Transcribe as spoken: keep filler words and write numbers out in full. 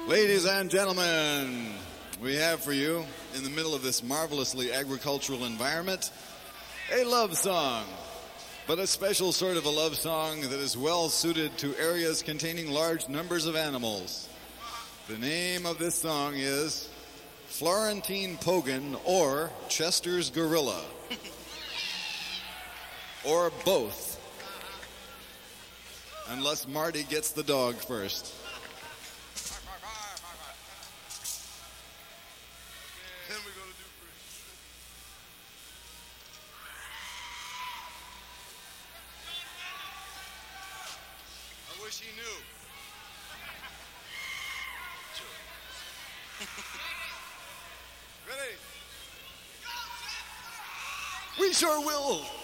Ladies and gentlemen, we have for you, in the middle of this marvelously agricultural environment, a love song, but a special sort of a love song that is well suited to areas containing large numbers of animals. The name of this song is Florentine Pogan or Chester's Gorilla, or both, unless Marty gets the dog first. Then we're gonna do free. I wish he knew. Ready? We sure will.